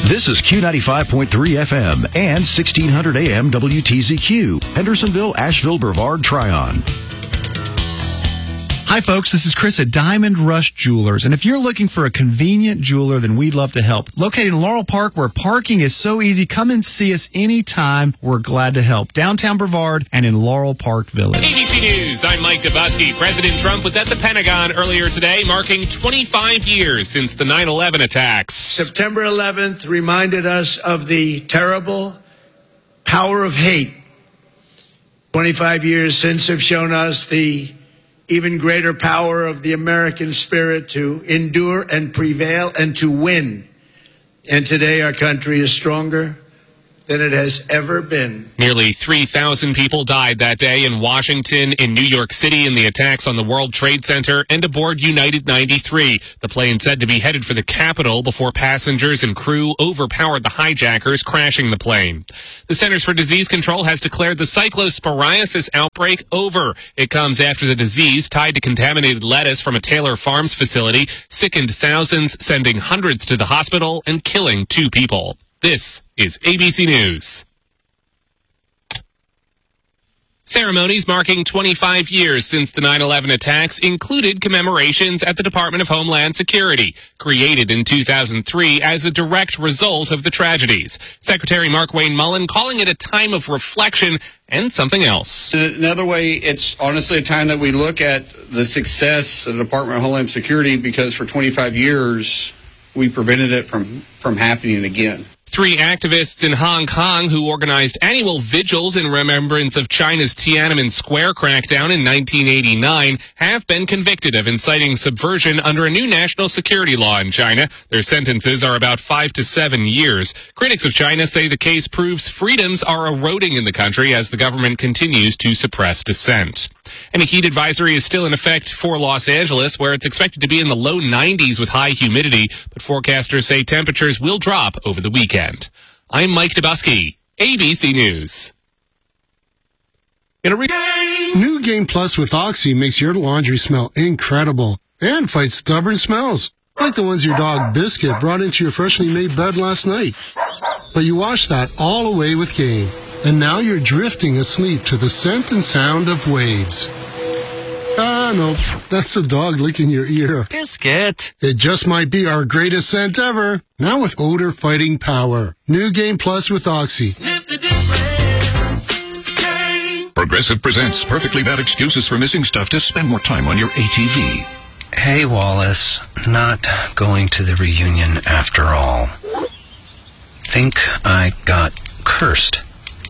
This is Q95.3 FM and 1600 AM WTZQ, Hendersonville, Asheville, Brevard, Tryon. Hi, folks. This is Chris at Diamond Rush Jewelers. And if you're looking for a convenient jeweler, then we'd love to help. Located in Laurel Park, where parking is so easy, come and see us anytime. We're glad to help. Downtown Brevard and in Laurel Park Village. ABC News, I'm Mike Dubusky. President Trump was at the Pentagon earlier today, marking 25 years since the 9/11 attacks. September 11th reminded us of the terrible power of hate. 25 years since have shown us the even greater power of the American spirit to endure and prevail and to win. And today our country is stronger than it has ever been. Nearly 3,000 people died that day in Washington, in New York City, in the attacks on the World Trade Center and aboard United 93. The plane said to be headed for the Capitol before passengers and crew overpowered the hijackers, crashing the plane. The Centers for Disease Control has declared the cyclosporiasis outbreak over. It comes after the disease, tied to contaminated lettuce from a Taylor Farms facility, sickened thousands, sending hundreds to the hospital and killing 2 people. This is ABC News. Ceremonies marking 25 years since the 9/11 attacks included commemorations at the Department of Homeland Security, created in 2003 as a direct result of the tragedies. Secretary Mark Wayne Mullen calling it a time of reflection and something else. Another way, it's honestly a time that we look at the success of the Department of Homeland Security, because for 25 years we prevented it from happening again. 3 activists in Hong Kong who organized annual vigils in remembrance of China's Tiananmen Square crackdown in 1989 have been convicted of inciting subversion under a new national security law in China. Their sentences are about 5 to 7 years. Critics of China say the case proves freedoms are eroding in the country as the government continues to suppress dissent. And a heat advisory is still in effect for Los Angeles, where it's expected to be in the low 90s with high humidity, but forecasters say temperatures will drop over the weekend. I'm Mike Dubusky, ABC News. New Game Plus with Oxy makes your laundry smell incredible and fights stubborn smells, like the ones your dog Biscuit brought into your freshly made bed last night. But you wash that all away with Game, and now you're drifting asleep to the scent and sound of waves. Ah, no, that's the dog licking your ear. Biscuit. It just might be our greatest scent ever, now with odor-fighting power. New Game Plus with Oxy. Sniff the difference. Game. Progressive presents Perfectly Bad Excuses for Missing Stuff to Spend More Time on Your ATV. Hey, Wallace. Not going to the reunion after all. Think I got cursed.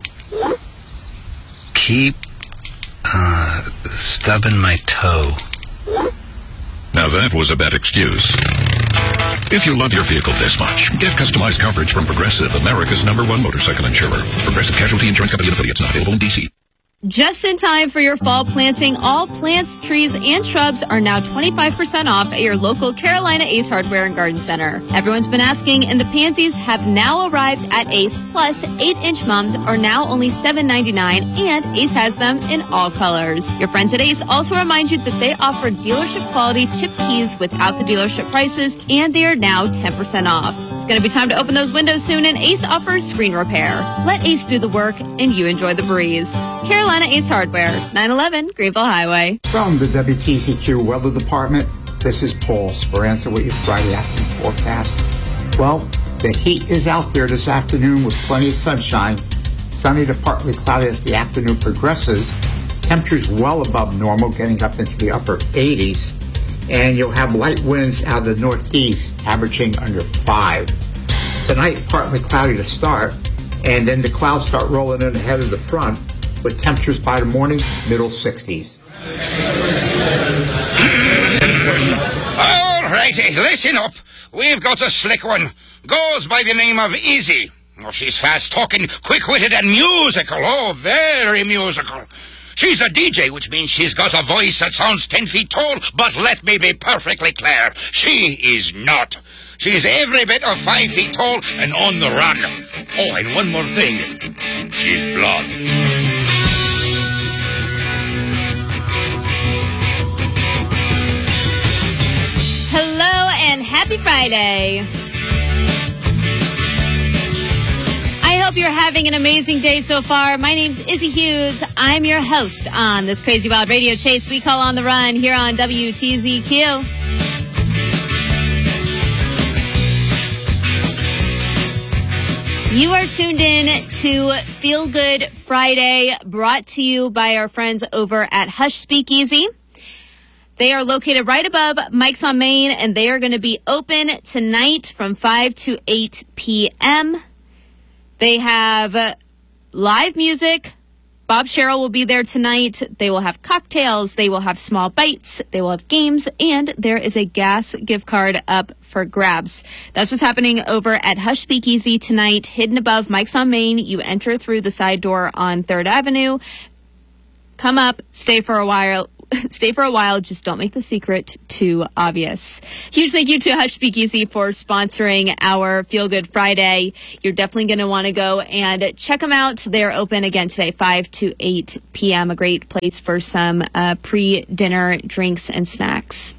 Keep stubbing my toe. Now that was a bad excuse. If you love your vehicle this much, get customized coverage from Progressive, America's #1 motorcycle insurer. Progressive Casualty Insurance Company and affiliates, not available in D.C. Just in time for your fall planting, all plants, trees, and shrubs are now 25% off at your local Carolina Ace Hardware and Garden Center. Everyone's been asking, and the pansies have now arrived at Ace. Plus, 8-inch mums are now only $7.99, and Ace has them in all colors. Your friends at Ace also remind you that they offer dealership quality chip keys without the dealership prices, and they are now 10% off. It's going to be time to open those windows soon, and Ace offers screen repair. Let Ace do the work, and you enjoy the breeze. Carolina Ace Hardware, 911 Greenville Highway. From the WTCQ Weather Department, this is Paul Speranza with your Friday afternoon forecast. Well, the heat is out there this afternoon with plenty of sunshine. Sunny to partly cloudy as the afternoon progresses. Temperatures well above normal, getting up into the upper 80s. And you'll have light winds out of the northeast, averaging under 5. Tonight, partly cloudy to start, and then the clouds start rolling in ahead of the front, with temperatures by the morning, middle 60s. All righty, listen up. We've got a slick one. Goes by the name of Izzy. Oh, she's fast-talking, quick-witted, and musical. Oh, very musical. She's a DJ, which means she's got a voice that sounds 10 feet tall, but let me be perfectly clear. She is not. She's every bit of 5 feet tall and on the run. Oh, and one more thing. She's blonde. Hello and happy Friday. hope you're having an amazing day so far. My name's Izzy Hughes. I'm your host on this Crazy Wild Radio Chase we call On the Run here on WTZQ. You are tuned in to Feel Good Friday, brought to you by our friends over at Hush Speakeasy. They are located right above Mike's on Main, and they are going to be open tonight from 5 to 8 p.m. They have live music. Bob Sherrill will be there tonight. They will have cocktails. They will have small bites. They will have games. And there is a gas gift card up for grabs. That's what's happening over at Hush Speakeasy tonight, hidden above Mike's on Main. You enter through the side door on 3rd Avenue. Come up, stay for a while. Just don't make the secret too obvious. Huge thank you to Hush Speakeasy for sponsoring our Feel Good Friday. You're definitely going to want to go and check them out. They're open again today, 5 to 8 p.m. A great place for some pre-dinner drinks and snacks.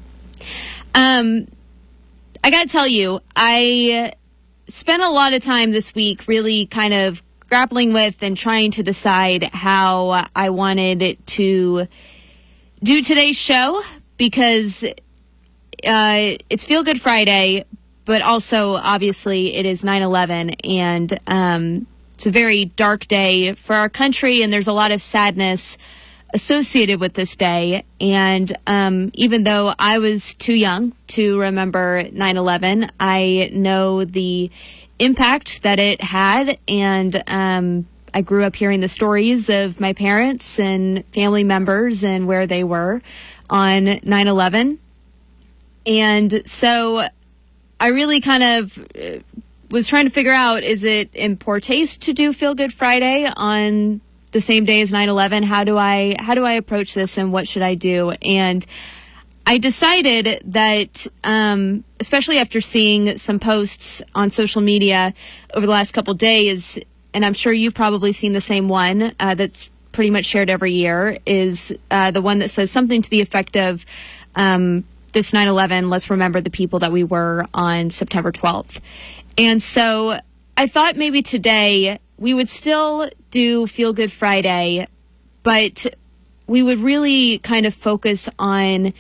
I got to tell you, I spent a lot of time this week really kind of grappling with and trying to decide how I wanted to do today's show, because it's Feel Good Friday, but also obviously it is 9/11, and it's a very dark day for our country, and there's a lot of sadness associated with this day. And even though I was too young to remember 9/11, I know the impact that it had, and I grew up hearing the stories of my parents and family members and where they were on 9/11. And so I really kind of was trying to figure out, is it in poor taste to do Feel Good Friday on the same day as 9/11? How do I approach this, and what should I do? And I decided that, especially after seeing some posts on social media over the last couple days, and I'm sure you've probably seen the same one that's pretty much shared every year, is the one that says something to the effect of, this 9/11, let's remember the people that we were on September 12th. And so I thought maybe today we would still do Feel Good Friday, but we would really kind of focus on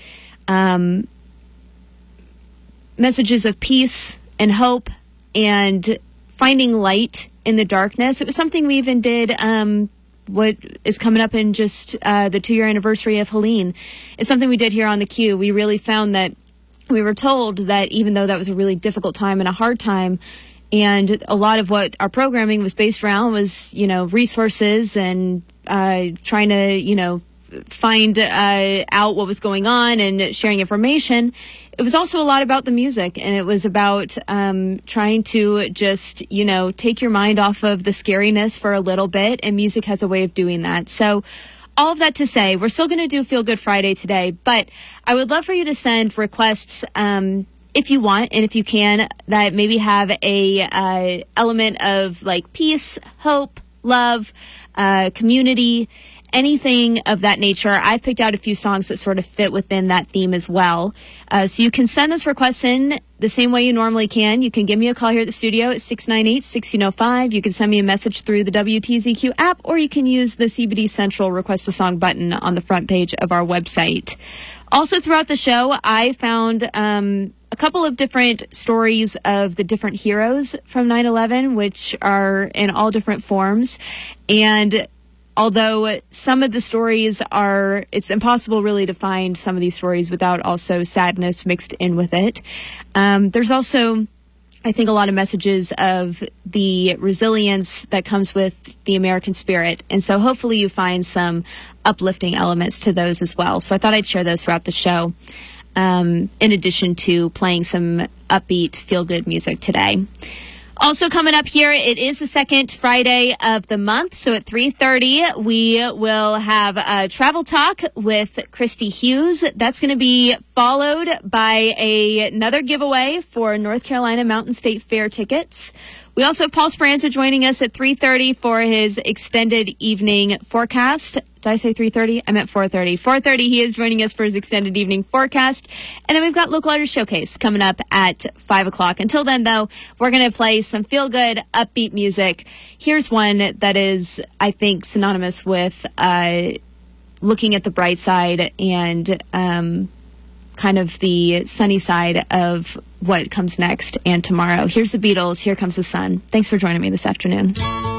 messages of peace and hope and finding light in the darkness. It was something we even did, what is coming up in just the 2-year anniversary of Helene. It's something we did here on the Q. We really found that we were told that even though that was a really difficult time and a hard time, and a lot of what our programming was based around was, resources and trying to, find out what was going on and sharing information. It was also a lot about the music, and it was about trying to just, take your mind off of the scariness for a little bit, and music has a way of doing that. So all of that to say, we're still going to do Feel Good Friday today, but I would love for you to send requests if you want, and if you can, that maybe have a element of like peace, hope, love, community, anything of that nature. I've picked out a few songs that sort of fit within that theme as well. So you can send those requests in the same way you normally can. You can give me a call here at the studio at 698-1605. You can send me a message through the WTZQ app, or you can use the CBD Central Request a Song button on the front page of our website. Also throughout the show, I found a couple of different stories of the different heroes from 9/11, which are in all different forms. And although some of the stories it's impossible really to find some of these stories without also sadness mixed in with it. There's also, I think, a lot of messages of the resilience that comes with the American spirit. And so hopefully you find some uplifting elements to those as well. So I thought I'd share those throughout the show, in addition to playing some upbeat, feel-good music today. Also coming up here, it is the second Friday of the month. So at 3:30, we will have a travel talk with Christy Hughes. That's going to be followed by another giveaway for North Carolina Mountain State Fair tickets. We also have Paul Speranza joining us at 3:30 for his extended evening forecast. Did I say 3:30? I meant 4:30. 4:30, he is joining us for his extended evening forecast. And then we've got Local Artist Showcase coming up at 5 o'clock. Until then, though, we're going to play some feel-good, upbeat music. Here's one that is, I think, synonymous with looking at the bright side and kind of the sunny side of what comes next and tomorrow. Here's the Beatles. Here Comes the Sun. Thanks for joining me this afternoon.